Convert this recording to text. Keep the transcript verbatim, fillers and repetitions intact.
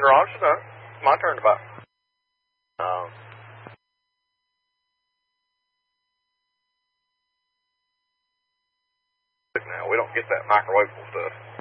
Roger, done. My turn to buy. Um, now, we don't get that microwavable stuff.